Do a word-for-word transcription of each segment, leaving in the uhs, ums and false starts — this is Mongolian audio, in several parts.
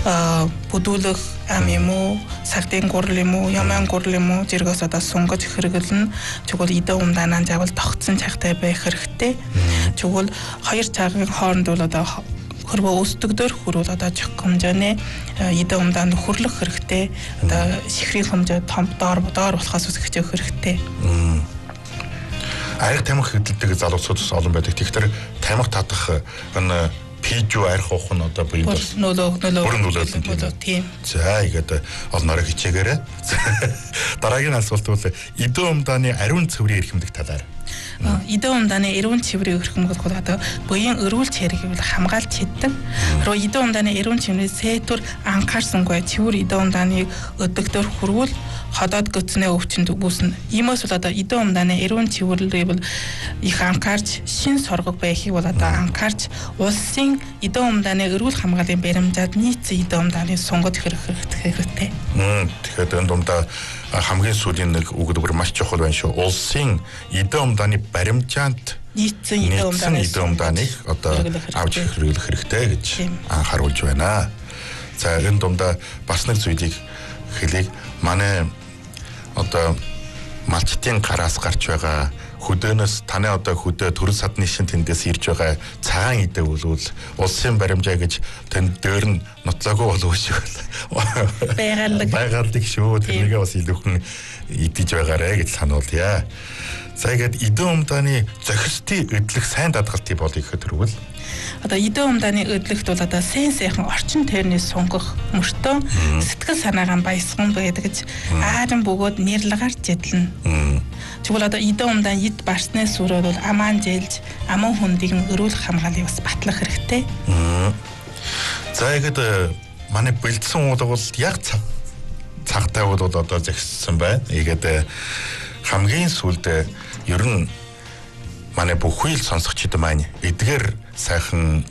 бүдүүлэх ам юм уу, сагдын гурал юм уу, яман гурал юм уу зэрэгс одоо сунгаж хэрэглэн тэгвэл идэ умдаанаа жавал тогтсон цагтай байх хэрэгтэй. Тэгвэл хоёр цагийн хооронд бол одоо хөрвөө өсдөгдөр хүрвэл одоо жих хэмжээний идэ умдаанд хүрлэх хэрэгтэй. Одоо шихрийн хэмжээ том доор доор болохоос үсгэж өгөх хэрэгтэй. Ариг тамхи хөдөлдөг залуучуудс олон байдаг. Тэгэхээр тамхи татах энэ пижүү арих уух нь одоо буюу нөлөө нөлөө бүрэн нөлөөлөл тийм. За игээд олноороо хичээгээрэй. Дараагийн асуулт бол идэ умдааны ариун цэврийн эрхэмлэх талаар. Идэ умдааны ариун цэврийн эрхэмлэх бол одоо буян өрүүлж хэргийг хамгаалж хэддэг. Руу идэ умдааны ариун цэврийн сэтүр анхаарсангүй цэвэр идэ умдааны өдөгдөр хүрвэл ходоод гүцнээ өвчнөд үүснэ. Иймээс бол одоо идэ умдааны ариун цэвэрлэлийг бол их анхаарч шин соргог байхыг бол одоо анхаарч улсын идэ умдааны эрүүл хамгааллын баримжаад нийцсэн идэ умдааны сунгаж хэрэг хэрэгтэй. Тэгэхээр энэ дундаа хамгийн сүүлийн нэг үгдбэр маш чухал байна шүү. Улсын идэ умдааны баримжаанд нийцсэн идэ умдааныг одоо авч хэрэглэх хэрэгтэй гэж анхааруулж байна. За энэ дундаа бас нэг зүйлийг хэлийг манай одоо малчтын гараас гарч байгаа хөдөөнөөс таны одоо хөдөө төрөл садны шин тэндээс ирж байгаа цагаан идэ болвол улсын баримжаа гэж тэнд дээр нь нотлоогүй болов шүү. Байгаалдаг. Байгаалдаг шүү. Тэрнийгээ бас илүүхэн идэж байгаарэ гэж сануулъя. За ихэд идэ умдааны зохистын эдлэх сайн дадгалтыг болыг төрвөл одоо идэ умдааны өдлөгт бол одоо сайн сайхан орчин тойрны сунгах мөртөө сэтгэл санаагаа баясган байдаг гэж ааран бөгөөд нэрлагаар жидлэн. Тэгвэл одоо идэ умдаан ид барсны сүрээд бол амаан зээлж аман хүндийг өрөөлөх хамгаалыг бас батлах хэрэгтэй. За ихэд манай бэлдсэн уулга бол яг цагтай бол одоо зэгссэн байна. Ихэд хамгийн сүүлд ер нь манай бүхий л сонсогчид маань эдгээр сайхан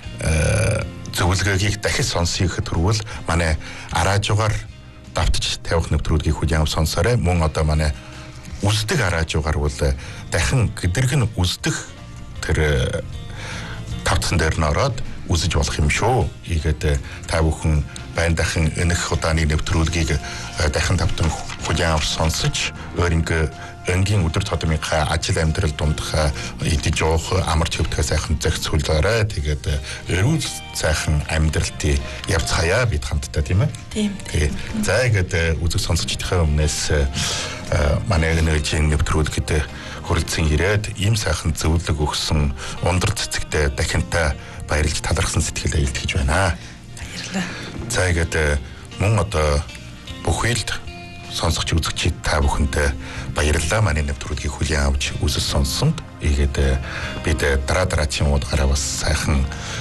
зөвлөгөөгийг дахиж сонсъё гэхэд түрүүл манай араажуугаар давтаж тавих нэвтрүүлгийг хүлээн авч сонсоорой. Мөн одоо манай үздэг араажуугаар бол дахин гэдэрг нь үздэг тэр тавцсан дээр нь ороод үзэж болох юм шүү. Ийгээд та бүхэн байн дахин энэх удааны нэвтрүүлгийг дахин тавтан хүлээн авч сонсож өөрийнхөө энгийн өдөр тутмынхаа ажил амьдрал дундах идэж уух амар төвдгөө сайхан зохицуулаарай. Тэгээд эрүүл сайхан амьдралтыг явцгаая бид хамтдаа тийм ээ. Тийм. За ингээд үзэг сонсогчдийнхаа өмнөөс манай энергийн нэвтрүүлгэд хүрэлцэн ирээд ийм сайхан зөвлөг өгсөн ундар цэцэгтэй дахинтай баярлж талархсан сэтгэлээ илтгэж байна. Баярлалаа. За ингээд мөн одоо бүхий л сонсогч үзэгчид та бүхэндээ баярлалаа. Манай нэвтрүүлгийг хүлээн авч үзэж сонссонд. Ийгээд бид дараа дараагийн уулгаараа бас сайхан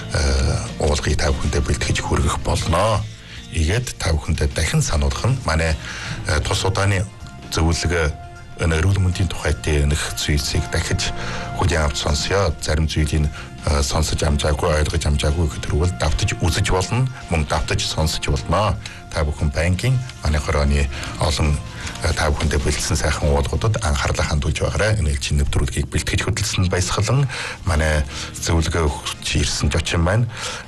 уулгыг та бүхэндээ бэлтгэж хүргэх болно. Ийгээд та бүхэндээ дахин сануулгах нь манай тус удааны зөвлөгөө эрүүл мэндийн тухайтай нөх зүйлсийг дахиж хүлээн авч сонсё. Зарим зүйлийг сонсож амжаагүй, ойлгож амжаагүй гэхэрвэл давтаж үзэж болно, мөн давтаж сонсож болно. Та бүхэн банкинг манай хорооны олон та бүхэндээ бэлдсэн сайхан уулгуудад анхаарлаа хандуулж байгаарай. Энэ элчин нэвтрүүлгийг бэлтгэж хөдөлсөн баясгалан манай зөвлөгөө өгч ирсэн жочин маань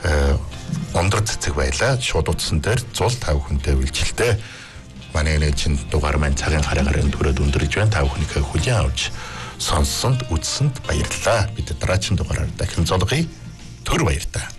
ундар цэцэг байлаа. Шууд утсан дээр зул та бүхэндээ үйлчлэлтэй. Манай элчин дугаар маань цагийн хараагаар өндөөрөд өндөрж байна. Та бүхнийхээ хүлээн авч сонссонд үзсэнд баярлалаа. Бид дараагийн дугаараар дахин золгоё. Түр баярлалаа.